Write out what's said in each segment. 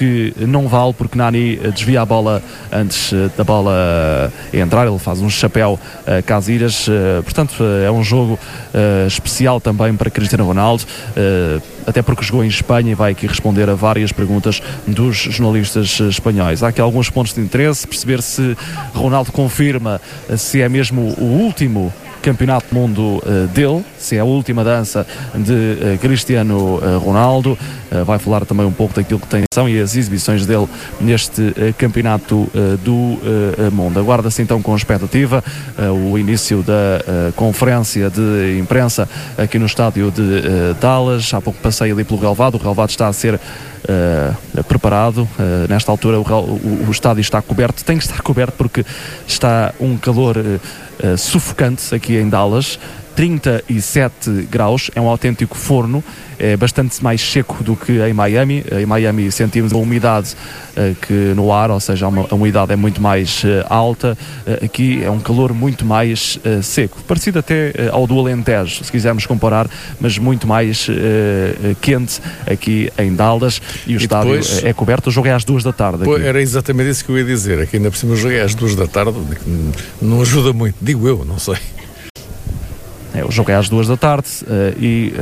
que não vale porque Nani desvia a bola antes da bola entrar, ele faz um chapéu Casillas, portanto é um jogo especial também para Cristiano Ronaldo, até porque jogou em Espanha e vai aqui responder a várias perguntas dos jornalistas espanhóis. Há aqui alguns pontos de interesse, perceber se Ronaldo confirma se é mesmo o último campeonato do mundo dele, se é a última dança de Cristiano Ronaldo. Vai falar também um pouco daquilo que tem são e as exibições dele neste campeonato do mundo. Aguarda-se então com expectativa o início da conferência de imprensa aqui no estádio de Dallas. Há pouco passei ali pelo relvado, o relvado está a ser preparado. Nesta altura o estádio está coberto, tem que estar coberto porque está um calor sufocante aqui em Dallas, 37 graus, é um autêntico forno, é bastante mais seco do que em Miami. Em Miami sentimos a umidade que no ar, ou seja, a umidade é muito mais alta. Aqui é um calor muito mais seco, parecido até ao do Alentejo, se quisermos comparar, mas muito mais quente aqui em Dallas, e o estádio depois é coberto. O jogo é às 2 da tarde. Pô, era exatamente isso que eu ia dizer, aqui ainda por cima o jogo é às 2 da tarde, não ajuda muito, digo eu, não sei. O jogo é às 2 da tarde e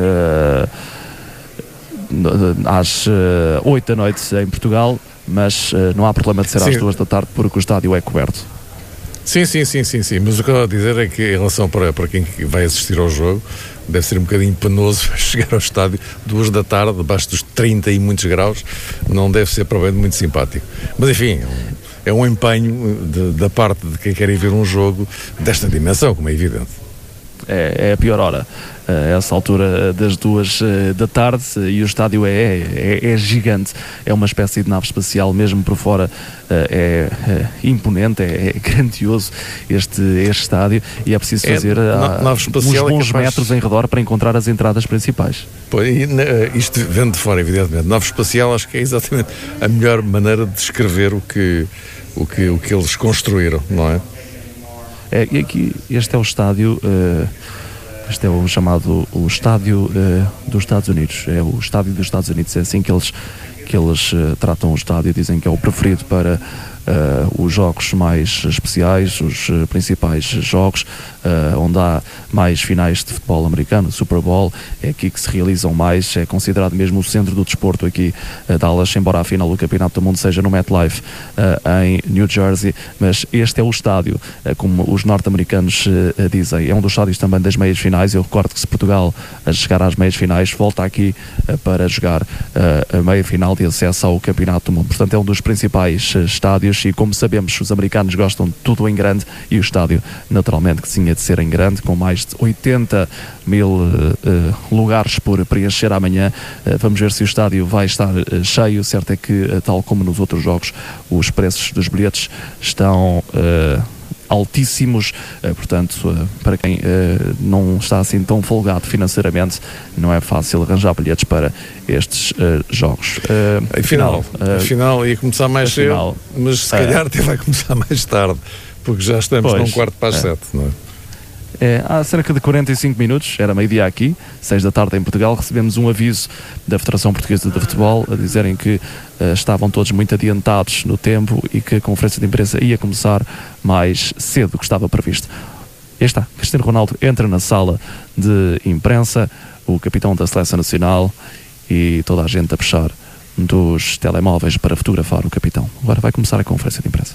às 8 da noite em Portugal, mas não há problema de ser às 2 da tarde porque o estádio é coberto. Sim, mas o que eu estou a dizer é que em relação para quem vai assistir ao jogo, deve ser um bocadinho penoso chegar ao estádio 2 da tarde, debaixo dos 30 e muitos graus, não deve ser provavelmente muito simpático. Mas enfim, é um empenho da parte de quem quer ir ver um jogo desta dimensão, como é evidente. É a pior hora, essa altura das 2 da tarde, e o estádio é gigante, é uma espécie de nave espacial, mesmo por fora é imponente, é grandioso este estádio, e é preciso fazer uns bons metros em redor para encontrar as entradas principais. Isto vendo de fora, evidentemente, nave espacial acho que é exatamente a melhor maneira de descrever o que eles construíram, não é? E aqui, este é o estádio, este é o chamado o estádio dos Estados Unidos, é o estádio dos Estados Unidos, é assim que eles tratam o estádio, dizem que é o preferido para os jogos mais especiais, os principais jogos, onde há mais finais de futebol americano, Super Bowl, é aqui que se realizam mais, é considerado mesmo o centro do desporto aqui, Dallas, embora a final do Campeonato do Mundo seja no MetLife, em New Jersey, mas este é o estádio, como os norte-americanos dizem, é um dos estádios também das meias finais. Eu recordo que se Portugal chegar às meias finais, volta aqui para jogar a meia final de acesso ao Campeonato do Mundo. Portanto, é um dos principais estádios, e como sabemos, os americanos gostam de tudo em grande, e o estádio, naturalmente, que tinha de ser em grande, com mais de 80 mil lugares por preencher amanhã. Vamos ver se o estádio vai estar cheio. Certo é que, tal como nos outros jogos, os preços dos bilhetes estão altíssimos, portanto, para quem não está assim tão folgado financeiramente, não é fácil arranjar bilhetes para estes jogos. Afinal ia começar mais cedo, mas se calhar até vai começar mais tarde, porque já estamos num quarto para as 7, não é? Há cerca de 45 minutos, era meio-dia aqui, 6 da tarde em Portugal, recebemos um aviso da Federação Portuguesa de Futebol a dizerem que estavam todos muito adiantados no tempo e que a conferência de imprensa ia começar mais cedo do que estava previsto. Aí está, Cristiano Ronaldo entra na sala de imprensa, o capitão da Seleção Nacional, e toda a gente a puxar dos telemóveis para fotografar o capitão. Agora vai começar a conferência de imprensa.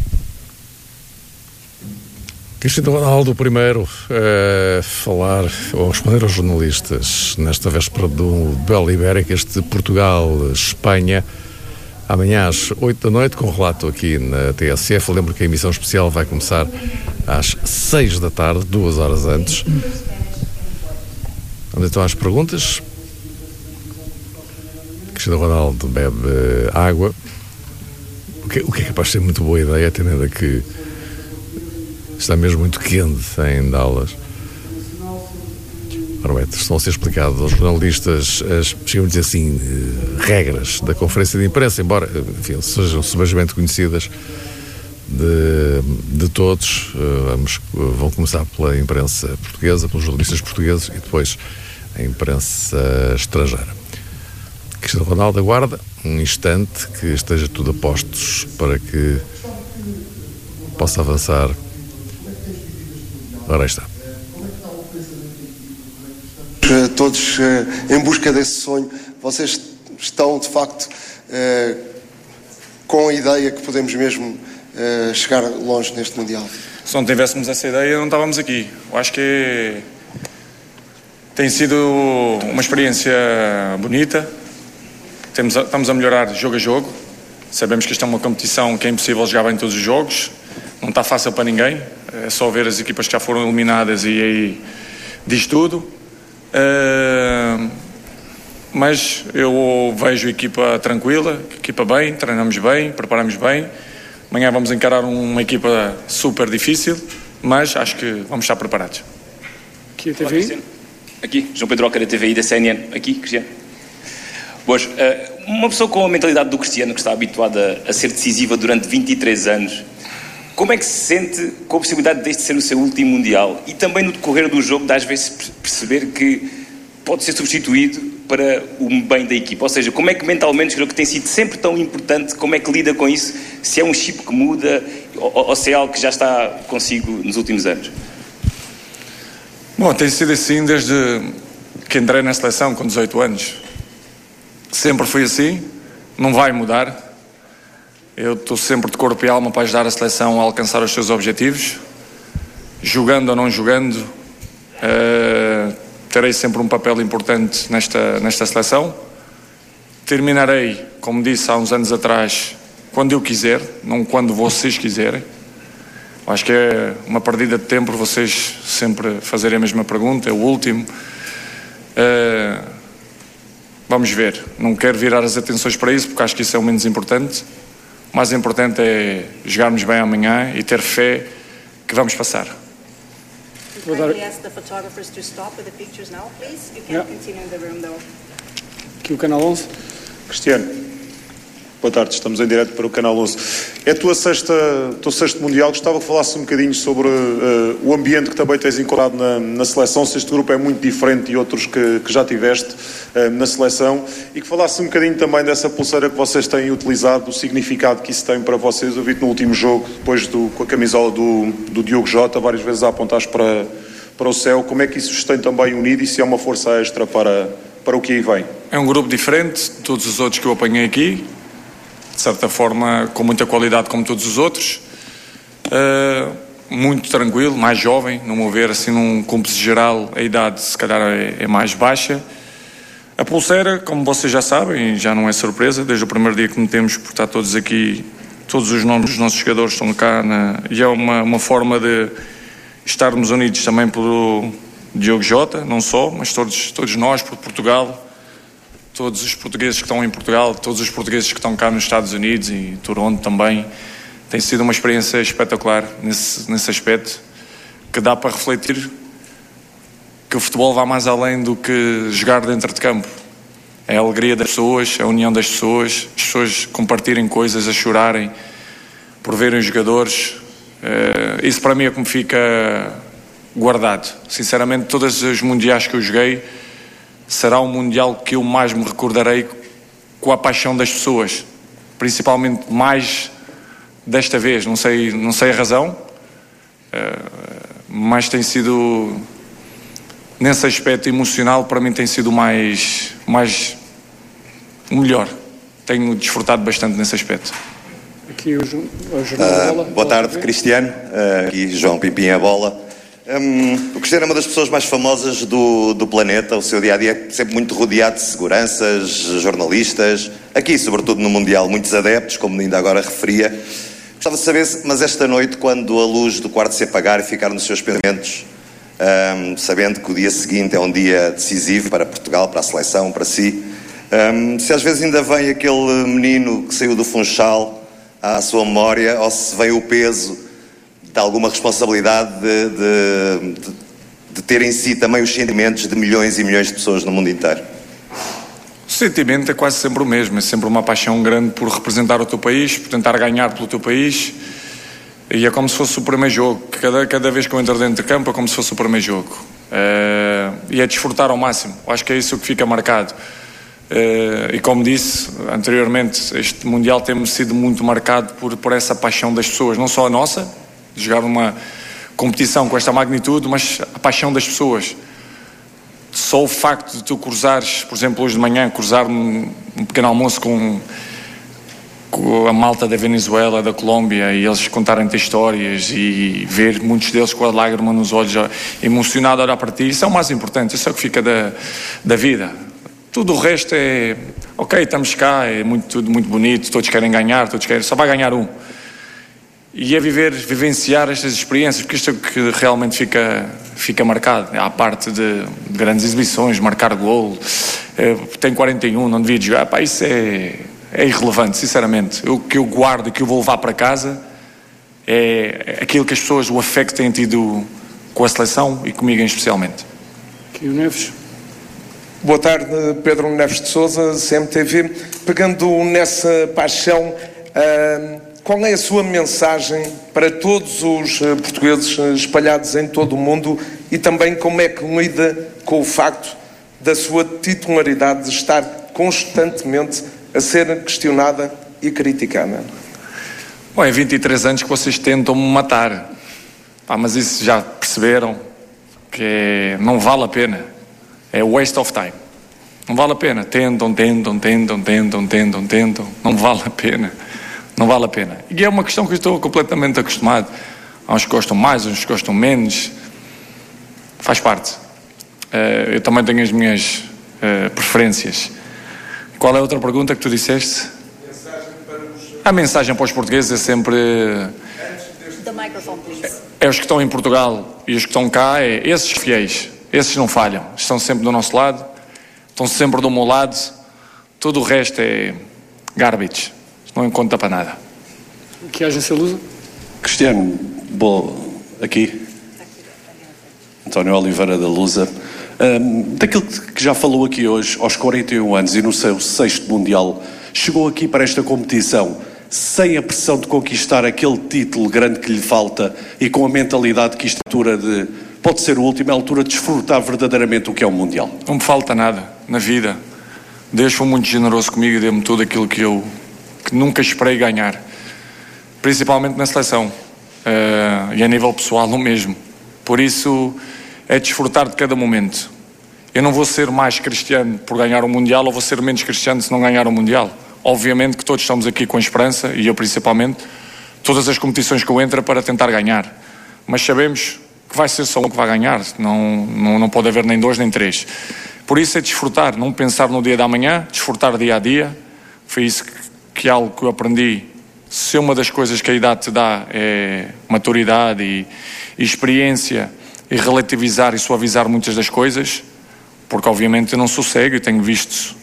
Cristiano Ronaldo, primeiro, falar ou responder aos jornalistas nesta véspera do duelo ibérico, este Portugal-Espanha, amanhã às 8 da noite, com relato aqui na TSF. Eu lembro que a emissão especial vai começar às 6 da tarde, 2 horas antes. Onde estão as perguntas? Cristiano Ronaldo bebe água, o que é capaz de ser muito boa ideia, tendo que está mesmo muito quente em Dallas. Ora bem, estão a ser explicadas aos jornalistas chegamos a dizer assim, regras da conferência de imprensa, embora, enfim, sejam subejamente conhecidas de todos. Vão começar pela imprensa portuguesa, pelos jornalistas portugueses, e depois a imprensa estrangeira. Cristiano Ronaldo aguarda um instante que esteja tudo a postos para que possa avançar. Ora, aí está. Todos em busca desse sonho. Vocês estão, de facto, com a ideia que podemos mesmo chegar longe neste Mundial? Se não tivéssemos essa ideia, não estávamos aqui. Eu acho que tem sido uma experiência bonita. Estamos a melhorar jogo a jogo. Sabemos que isto é uma competição que é impossível jogar bem todos os jogos. Não está fácil para ninguém. É só ver as equipas que já foram eliminadas e aí diz tudo. Mas eu vejo a equipa tranquila, a equipa bem, treinamos bem, preparamos bem. Amanhã vamos encarar uma equipa super difícil, mas acho que vamos estar preparados. Aqui a TVI? Aqui, João Pedro Oca da TVI da CNN. Aqui, Cristiano. Boas. Uma pessoa com a mentalidade do Cristiano, que está habituada a ser decisiva durante 23 anos, como é que se sente com a possibilidade deste ser o seu último Mundial? E também no decorrer do jogo, de às vezes perceber que pode ser substituído para o bem da equipa? Ou seja, como é que mentalmente, que tem sido sempre tão importante, como é que lida com isso? Se é um chip que muda ou se é algo que já está consigo nos últimos anos? Bom, tem sido assim desde que entrei na seleção com 18 anos. Sempre foi assim, não vai mudar. Eu estou sempre de corpo e alma para ajudar a seleção a alcançar os seus objetivos. Jogando ou não jogando, terei sempre um papel importante nesta seleção. Terminarei, como disse há uns anos atrás, quando eu quiser, não quando vocês quiserem. Acho que é uma perdida de tempo vocês sempre fazerem a mesma pergunta, é o último. Vamos ver, não quero virar as atenções para isso porque acho que isso é o menos importante. O mais importante é jogarmos bem amanhã e ter fé que vamos passar. Aqui o Canal 11. Cristiano, boa tarde, estamos em direto para o Canal 11. É o teu sexto Mundial. Gostava que falasses um bocadinho sobre o ambiente que também tens encontrado na seleção, se este grupo é muito diferente de outros que já tiveste na seleção, e que falasses um bocadinho também dessa pulseira que vocês têm utilizado, o significado que isso tem para vocês. Eu vi-te no último jogo, depois com a camisola do Diogo Jota, várias vezes a apontares para o céu. Como é que isso vos tem também unido e se é uma força extra para o que aí vem? É um grupo diferente de todos os outros que eu apanhei aqui, de certa forma com muita qualidade como todos os outros, muito tranquilo, mais jovem, no meu ver, assim num cúmplice geral a idade se calhar é mais baixa. A pulseira, como vocês já sabem, já não é surpresa, desde o primeiro dia que metemos, por estar todos aqui, todos os nomes dos nossos jogadores estão cá, e é uma forma de estarmos unidos também pelo Diogo Jota, não só, mas todos nós, por Portugal, todos os portugueses que estão em Portugal, todos os portugueses que estão cá nos Estados Unidos e Toronto também. Tem sido uma experiência espetacular nesse aspecto, que dá para refletir que o futebol vai mais além do que jogar dentro de campo. É a alegria das pessoas, a união das pessoas, as pessoas compartilhem coisas, a chorarem por verem os jogadores. Isso para mim é como fica guardado. Sinceramente, todos os mundiais que eu joguei, será um mundial que eu mais me recordarei com a paixão das pessoas, principalmente mais desta vez. Não sei a razão, mas tem sido, nesse aspecto emocional, para mim tem sido o melhor. Tenho desfrutado bastante nesse aspecto. Aqui o Jornal Bola. Boa tarde, Cristiano. Aqui João Pimpinha Bola. O Cristiano é uma das pessoas mais famosas do planeta. O seu dia-a-dia é sempre muito rodeado de seguranças, jornalistas. Aqui, sobretudo no Mundial, muitos adeptos, como ainda agora referia. Gostava de saber, mas esta noite, quando a luz do quarto se apagar e ficar nos seus pensamentos, sabendo que o dia seguinte é um dia decisivo para Portugal, para a seleção, para si, se às vezes ainda vem aquele menino que saiu do Funchal à sua memória, ou se vem o peso de alguma responsabilidade de ter em si também os sentimentos de milhões e milhões de pessoas no mundo inteiro. O sentimento é quase sempre o mesmo, é sempre uma paixão grande por representar o teu país, por tentar ganhar pelo teu país, e é como se fosse o primeiro jogo. Cada vez que eu entro dentro de campo é como se fosse o primeiro jogo, e é desfrutar ao máximo. Eu acho que é isso que fica marcado. E como disse anteriormente, este Mundial tem sido muito marcado por essa paixão das pessoas, não só a nossa, de jogar uma competição com esta magnitude, mas a paixão das pessoas. Só o facto de tu cruzares, por exemplo, hoje de manhã, cruzar um pequeno almoço com a malta da Venezuela, da Colômbia, e eles contarem-te histórias e ver muitos deles com a lágrima nos olhos, emocionado a olhar para ti, isso é o mais importante, isso é o que fica da vida. Tudo o resto é, ok, estamos cá, é tudo muito bonito, todos querem ganhar, só vai ganhar um. E é vivenciar estas experiências, porque isto é o que realmente fica marcado. À parte de grandes exibições, marcar gol, tem 41, não devia jogar, pá, isso é irrelevante, sinceramente. O que eu guardo e que eu vou levar para casa é aquilo que as pessoas, o afeto que têm tido com a seleção e comigo especialmente. Aqui o Neves. Boa tarde, Pedro Neves de Sousa, CMTV. Pegando nessa paixão, qual é a sua mensagem para todos os portugueses espalhados em todo o mundo e também como é que lida com o facto da sua titularidade de estar constantemente a ser questionada e criticada? Bom, é 23 anos que vocês tentam me matar. Mas isso já perceberam que não vale a pena. É waste of time. Não vale a pena. Tentam. Não vale a pena. Não vale a pena. E é uma questão que eu estou completamente acostumado. Há uns que gostam mais, uns que gostam menos. Faz parte. Eu também tenho as minhas preferências. Qual é a outra pergunta que tu disseste? A mensagem para os portugueses é sempre... É os que estão em Portugal e os que estão cá, esses fiéis. Esses não falham. Estão sempre do nosso lado. Estão sempre do meu lado. Tudo o resto é garbage. Não conta para nada. Que agência Lusa? Cristiano, aqui. António Oliveira da Lusa. Daquilo que já falou aqui hoje, aos 41 anos e no seu 6º Mundial, chegou aqui para esta competição sem a pressão de conquistar aquele título grande que lhe falta e com a mentalidade que isto é a altura de... Pode ser a última altura de desfrutar verdadeiramente o que é o Mundial. Não me falta nada na vida. Deus foi muito generoso comigo e deu-me tudo aquilo que nunca esperei ganhar. Principalmente na seleção. E a nível pessoal o mesmo. Por isso é desfrutar de cada momento. Eu não vou ser mais cristiano por ganhar o Mundial ou vou ser menos cristiano se não ganhar o Mundial. Obviamente que todos estamos aqui com esperança, e eu principalmente, todas as competições que eu entro para tentar ganhar. Mas sabemos que vai ser só um que vai ganhar, não pode haver nem 2 nem 3. Por isso é desfrutar, não pensar no dia da manhã, desfrutar dia a dia. Foi isso que é algo que eu aprendi. Se uma das coisas que a idade te dá é maturidade e experiência e relativizar e suavizar muitas das coisas, porque obviamente eu não sou cego e tenho visto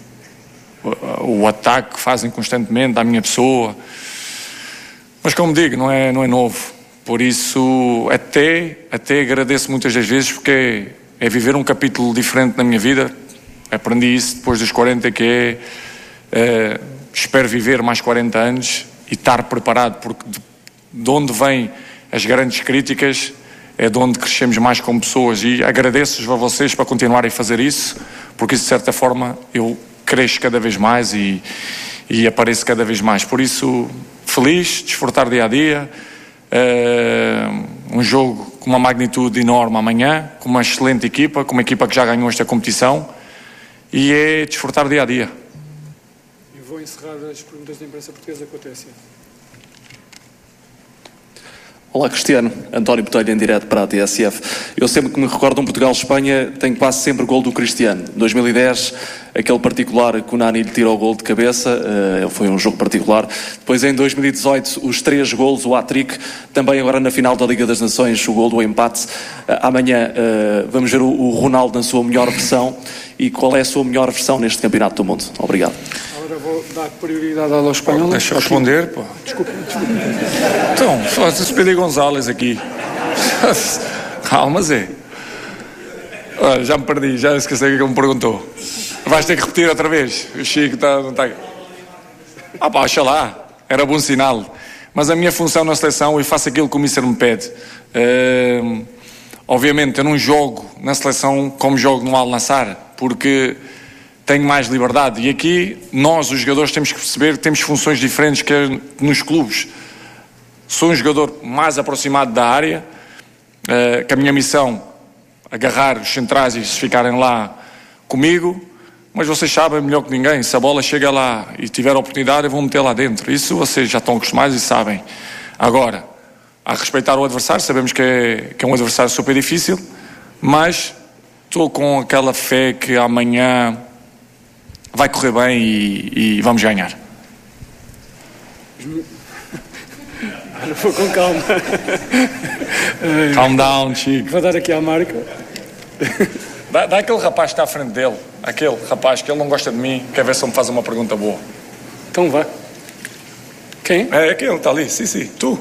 o ataque que fazem constantemente à minha pessoa, mas como digo, não é novo. Por isso até agradeço muitas das vezes, porque é viver um capítulo diferente na minha vida. Aprendi isso depois dos 40, que espero viver mais 40 anos e estar preparado, porque de onde vêm as grandes críticas é de onde crescemos mais como pessoas, e agradeço-vos a vocês para continuarem a fazer isso, porque isso de certa forma eu cresço cada vez mais e apareço cada vez mais. Por isso, feliz, desfrutar dia a dia, um jogo com uma magnitude enorme amanhã, com uma excelente equipa, com uma equipa que já ganhou esta competição, e é desfrutar dia a dia. Eu vou encerrar as perguntas da imprensa portuguesa com a TSF. Olá, Cristiano. António Botelho, em direto para a TSF. Eu sempre que me recordo um Portugal-Espanha, tenho quase sempre gol do Cristiano. 2010, aquele particular que o Nani lhe tirou o gol de cabeça, foi um jogo particular. Depois, em 2018, os 3 golos, o hat-trick. Também agora na final da Liga das Nações, o gol do empate. Amanhã vamos ver o Ronaldo na sua melhor versão. E qual é a sua melhor versão neste Campeonato do Mundo? Obrigado. Agora vou dar prioridade aos espanhóis. Deixa eu responder, pô. Desculpa. Então, faz-se Pedro Gonzalez aqui. Calma, Zé. Olha, já me perdi, já esqueci o que ele me perguntou. Vais ter que repetir outra vez. O Chico não está... pá, deixa lá. Era bom sinal. Mas a minha função na seleção, eu faço aquilo que o Mister me pede. Obviamente, eu não jogo na seleção como jogo no Al Nassr, porque tenho mais liberdade. E aqui, nós, os jogadores, temos que perceber que temos funções diferentes que nos clubes. Sou um jogador mais aproximado da área, que a minha missão agarrar os centrais e ficarem lá comigo, mas vocês sabem melhor que ninguém, se a bola chega lá e tiver a oportunidade, eu vou meter lá dentro. Isso vocês já estão acostumados e sabem. Agora, a respeitar o adversário, sabemos que é um adversário super difícil, mas estou com aquela fé que amanhã vai correr bem e vamos ganhar. Vou com calma. Calm down, Chico. Vou dar aqui à marca. Dá aquele rapaz que está à frente dele, aquele rapaz que ele não gosta de mim, quer ver se ele me faz uma pergunta boa. Então vá. Quem? É aquele que está ali, sim, tu.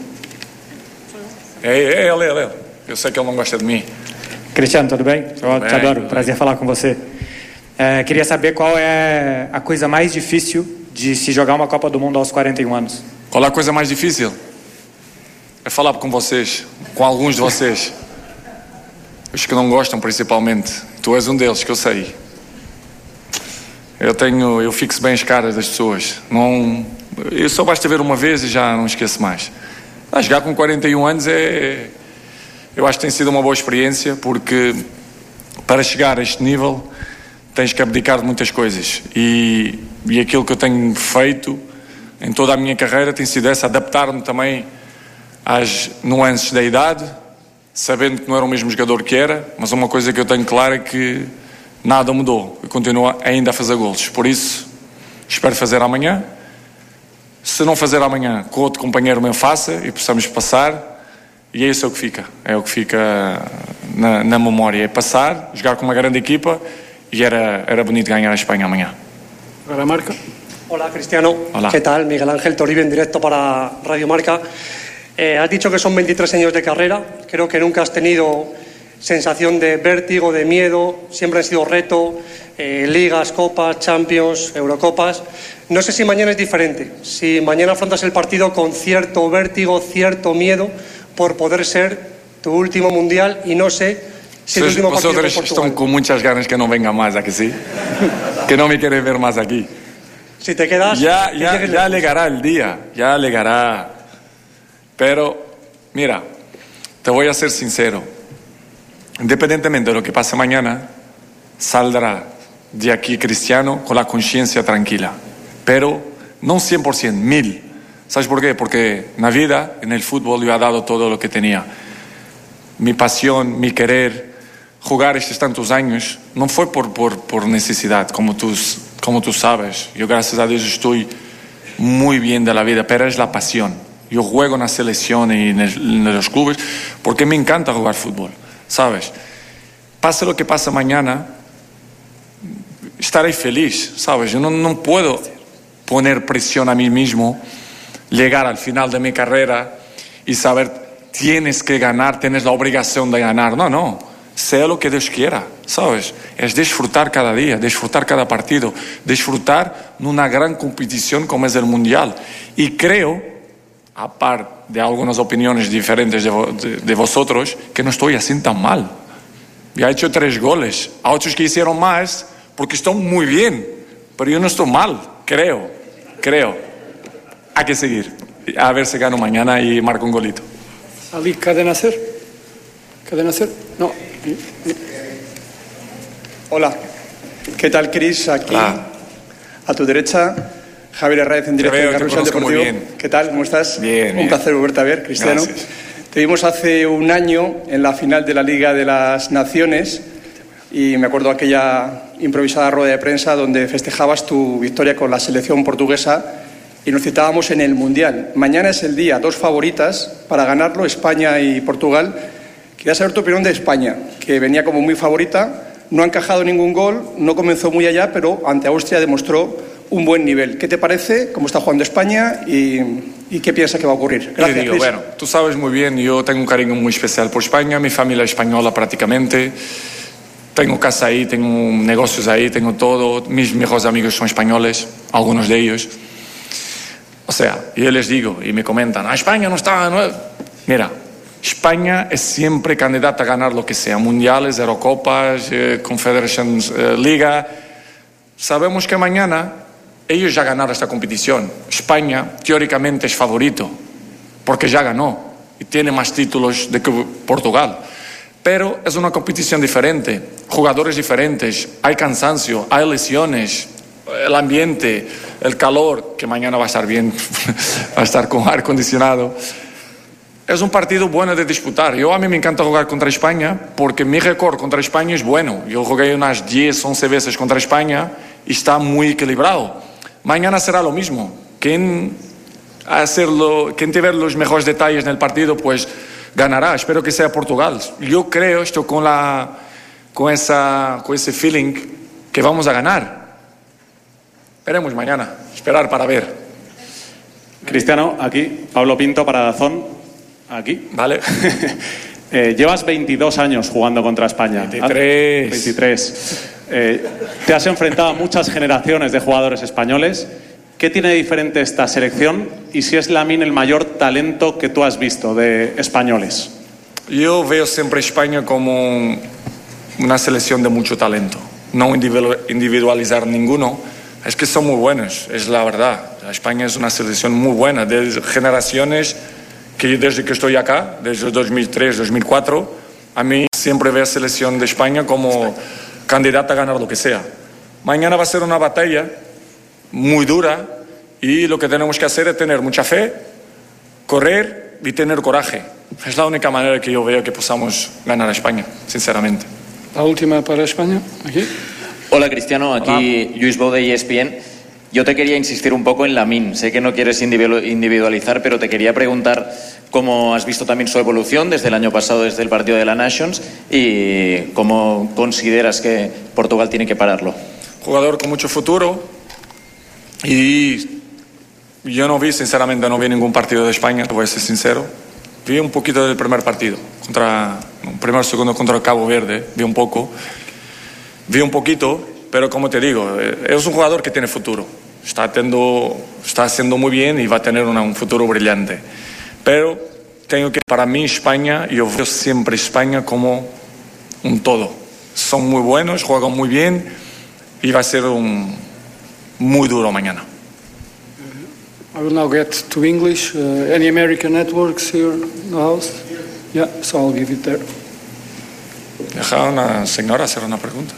É ele. Eu sei que ele não gosta de mim. Cristiano, tudo bem? Eu te adoro, prazer falar com você. Queria saber qual é a coisa mais difícil de se jogar uma Copa do Mundo aos 41 anos. Qual é a coisa mais difícil? É falar com vocês, com alguns de vocês. Os que não gostam principalmente. Tu és um deles, que eu sei. Eu fixo bem as caras das pessoas. Eu só basta ver uma vez e já não esqueço mais. Jogar com 41 anos eu acho que tem sido uma boa experiência, porque para chegar a este nível tens que abdicar de muitas coisas. E aquilo que eu tenho feito em toda a minha carreira tem sido adaptar-me também às nuances da idade, sabendo que não era o mesmo jogador que era, mas uma coisa que eu tenho clara é que nada mudou. Eu continuo ainda a fazer golos. Por isso, espero fazer amanhã. Se não fazer amanhã, com outro companheiro meu faça e possamos passar. E é isso que fica. É o que fica na memória. É passar, jogar com uma grande equipa y era bonito ganar a España mañana. Para Marca. Hola, Cristiano. Hola. ¿Qué tal? Miguel Ángel Toribio en directo para Radio Marca. Has dicho que son 23 años de carrera. Creo que nunca has tenido sensación de vértigo, de miedo. Siempre han sido reto. Ligas, Copas, Champions, Eurocopas. No sé si mañana es diferente. Si mañana afrontas el partido con cierto vértigo, cierto miedo por poder ser tu último mundial y no sé si el último partido con Portugal. Están con muchas ganas que no venga más, ¿a que sí? Que no me quieren ver más aquí. Si te quedas... Ya llegará el día, ya llegará. Pero, mira, te voy a ser sincero. Independientemente de lo que pase mañana, saldrá de aquí Cristiano con la conciencia tranquila. Pero no 100%, 1000%. ¿Sabes por qué? Porque en la vida, en el fútbol, yo he dado todo lo que tenía. Mi pasión, mi querer, jugar estos tantos años, no fue por necesidad, como tú sabes. Yo, gracias a Dios, estoy muy bien de la vida, pero es la pasión. Yo juego en la selección y en los clubes porque me encanta jugar fútbol, ¿sabes? Pase lo que pase mañana, estaré feliz, ¿sabes? Yo no puedo poner presión a mí mismo, llegar al final de mi carrera y saber, tienes que ganar, tienes la obligación de ganar. No, sea lo que Dios quiera, ¿sabes? Es disfrutar cada día, disfrutar cada partido, disfrutar en una gran competición como es el Mundial. Y creo, aparte de algunas opiniones diferentes de vosotros, que no estoy así tan mal. Ya he hecho 3 goles, a otros que hicieron más, porque están muy bien, pero yo no estoy mal, creo. Hay que seguir, a ver si gano mañana y marco un golito. Ali, ¿Cadena Ser? No. Hola, ¿qué tal, Cris? Aquí, a tu derecha, Javier Herraiz en directo de Carrusel Deportivo. ¿Qué tal? ¿Cómo estás? Bien. Un placer volverte a ver, Cristiano. Gracias. Te vimos hace un año en la final de la Liga de las Naciones y me acuerdo aquella improvisada rueda de prensa donde festejabas tu victoria con la selección portuguesa y nos citábamos en el Mundial. Mañana es el día, 2 favoritas para ganarlo, España y Portugal. Quería saber tu opinión de España, que venía como muy favorita, no ha encajado ningún gol, no comenzó muy allá, pero ante Austria demostró un buen nivel. ¿Qué te parece? ¿Cómo está jugando España? ¿Y qué piensas que va a ocurrir? Gracias, Digo, bueno, tú sabes muy bien, yo tengo un cariño muy especial por España, mi familia es española prácticamente, tengo casa ahí, tengo negocios ahí, tengo todo, mis mejores amigos son españoles, algunos de ellos. O sea, yo les digo y me comentan, España no está... No... Mira, España es siempre candidata a ganar lo que sea, mundiales, Eurocopas, Confederations Liga. sabemos que mañana ellos ya ganaron esta competición. España, teóricamente, es favorito, porque ya ganó y tiene más títulos que Portugal. Pero es una competición diferente, jugadores diferentes, hay cansancio, hay lesiones, el ambiente, el calor, que mañana va a estar bien, va a estar con aire acondicionado. Es un partido bueno de disputar. A mí me encanta jugar contra España porque mi récord contra España es bueno. Yo jugué unas 10, 11 veces contra España y está muy equilibrado. Mañana será lo mismo. Quien tiver los mejores detalles en el partido, pues ganará. Espero que sea Portugal. Yo creo, estoy con ese feeling que vamos a ganar. Veremos mañana. Esperar para ver. Cristiano, aquí. Pablo Pinto para Dazón. Aquí. Vale. Llevas 22 años jugando contra España. 23. Te has enfrentado a muchas generaciones de jugadores españoles. ¿Qué tiene de diferente esta selección? Y si es Lamine el mayor talento que tú has visto de españoles. Yo veo siempre a España como una selección de mucho talento. No individualizar ninguno. Es que son muy buenos, es la verdad. España es una selección muy buena, de generaciones que desde que estoy acá, desde 2003, 2004, a mí siempre veo a la selección de España como candidata a ganar lo que sea. Mañana va a ser una batalla muy dura y lo que tenemos que hacer es tener mucha fe, correr y tener coraje. Es la única manera que yo veo que podamos ganar a España, sinceramente. La última para España, aquí. Hola Cristiano, aquí Lluís Bou de ESPN. Yo te quería insistir un poco en Lamine. Sé que no quieres individualizar, pero te quería preguntar cómo has visto también su evolución desde el año pasado, desde el partido de la Nations, y cómo consideras que Portugal tiene que pararlo. Jugador con mucho futuro y yo no vi, sinceramente, no vi ningún partido de España, te voy a ser sincero. Vi un poquito del primer partido, segundo contra Cabo Verde, vi un poquito, pero como te digo, es un jugador que tiene futuro. Está haciendo muy bien y va a tener un futuro brillante. Pero para mí España, yo veo siempre España como un todo. Son muy buenos, juegan muy bien y va a ser muy duro mañana. I will now get to English. Any American networks here in the house? Yeah, so I'll give it there. Deja a una señora hacer una pregunta.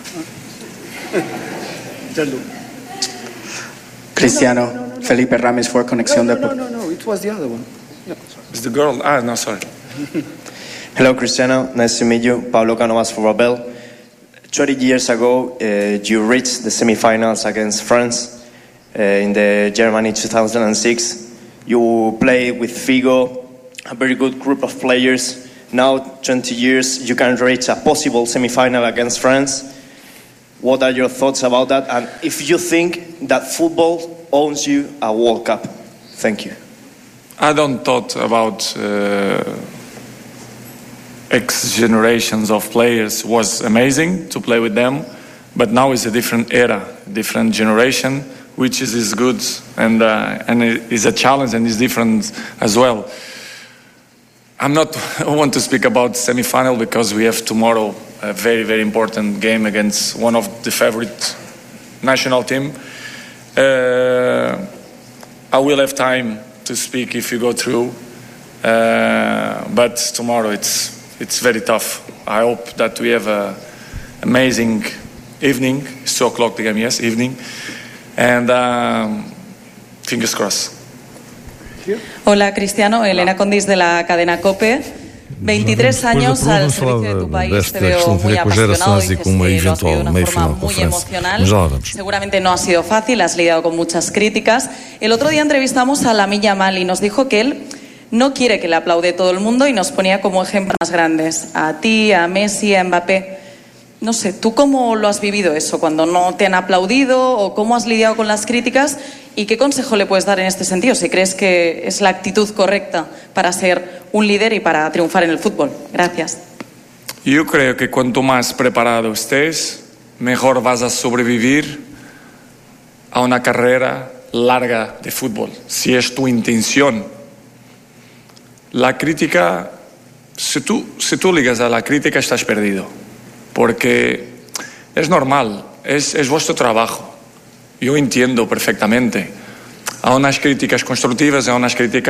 Cristiano, Felipe Rames for Conexión No, it was the other one. Yeah. It's the girl. No, sorry. Hello, Cristiano. Nice to meet you. Pablo Cánovas for Babel. 20 years ago, you reached the semifinals against France in the Germany 2006. You played with Figo, a very good group of players. Now, 20 years, you can reach a possible semifinal against France. What are your thoughts about that? And if you think that football owns you a World Cup? Thank you. I don't thought about X generations of players. It was amazing to play with them, but now it's a different era, different generation, which is good and it is a challenge and is different as well. I want to speak about semi-final because we have tomorrow a very, very important game against one of the favorite national team. I will have time to speak if you go through, but tomorrow it's very tough. I hope that we have an amazing evening. It's 2 o'clock the game, yes, evening, and fingers crossed. Hola Cristiano, Elena Condis de la cadena COPE. 23 años al servicio de tu país, te veo muy apasionado, dices que lo has vivido de una forma muy emocional. Seguramente no ha sido fácil, has lidiado con muchas críticas. El otro día entrevistamos a Lamine Yamal y nos dijo que él no quiere que le aplaude todo el mundo y nos ponía como ejemplos más grandes a ti, a Messi, a Mbappé. No sé, ¿tú cómo lo has vivido eso cuando no te han aplaudido o cómo has lidiado con las críticas y qué consejo le puedes dar en este sentido? Si crees que es la actitud correcta para ser un líder y para triunfar en el fútbol. Gracias. Yo creo que cuanto más preparado estés, mejor vas a sobrevivir a una carrera larga de fútbol, si es tu intención. La crítica, si tú ligas a la crítica, estás perdido. Porque es normal, es vuestro trabajo. yo entiendo perfectamente. Há unas críticas constructivas, há unas críticas